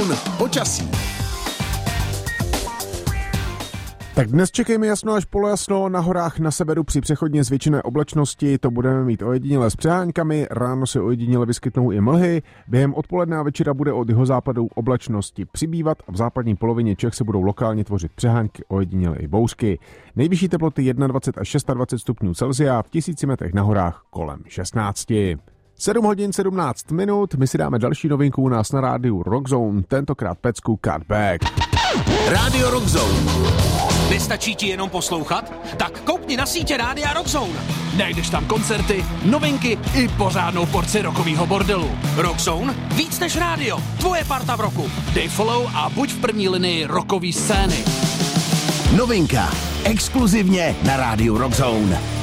Rockzone počasí. Tak dnes čekejme jasno až polojasno, na horách na severu při přechodně zvětšené oblačnosti to budeme mít ojediněle s přeháňkami, ráno se ojediněle vyskytnou i mlhy, během odpoledne a večera bude od jihozápadu oblačnosti přibývat a v západní polovině Čech se budou lokálně tvořit přehánky, ojediněle i bouřky. Nejvyšší teploty 21 až 26 stupňů Celsia, v 1000 metrech na horách kolem 16. 7 hodin 17 minut, my si dáme další novinku u nás na rádiu Rockzone, tentokrát pecku Cutback. Rádio Rockzone. Nestačí ti jenom poslouchat? Tak koukni na sítě Rádia Rockzone. Najdeš tam koncerty, novinky i pořádnou porci rockovýho bordelu. Rockzone? Víc než rádio. Tvoje parta v roku. Dej follow a buď v první linii rockový scény. Novinka. Exkluzivně na rádiu Rockzone.